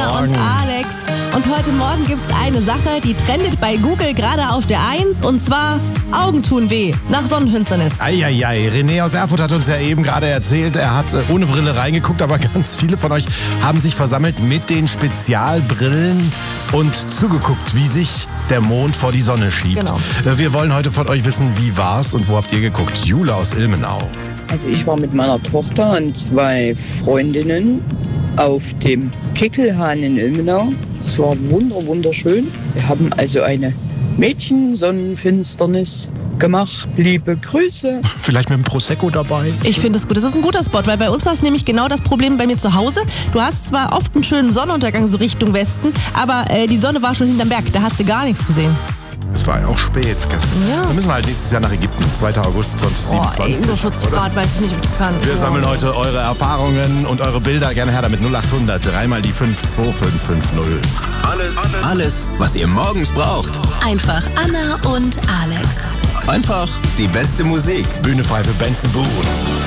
Anna und Alex. Und heute Morgen gibt es eine Sache, die trendet bei Google gerade auf der 1. Und zwar Augen tun weh nach Sonnenfinsternis. Eieiei, René aus Erfurt hat uns ja eben gerade erzählt, er hat ohne Brille reingeguckt, aber ganz viele von euch haben sich versammelt mit den Spezialbrillen und zugeguckt, wie sich der Mond vor die Sonne schiebt. Genau. Wir wollen heute von euch wissen, wie war's und wo habt ihr geguckt? Jule aus Ilmenau. Also ich war mit meiner Tochter und 2 Freundinnen auf dem Kickelhahn in Ilmenau. Das war wunderschön. Wir haben also eine Mädchensonnenfinsternis gemacht. Liebe Grüße. Vielleicht mit einem Prosecco dabei? Ich finde es gut. Das ist ein guter Spot, weil bei uns war es nämlich genau das Problem bei mir zu Hause. Du hast zwar oft einen schönen Sonnenuntergang so Richtung Westen, aber die Sonne war schon hinterm Berg. Da hast du gar nichts gesehen. Es war ja auch spät gestern. Ja. Dann müssen wir halt nächstes Jahr nach Ägypten, 2. August 2027. Über 40 Grad, weiß ich nicht, ob ich das kann. Wir sammeln heute eure Erfahrungen und eure Bilder. Gerne her damit 0800 3 mal die 52550. Alles, was ihr morgens braucht. Einfach Anna und Alex. Einfach die beste Musik. Bühne frei für Benson Boone.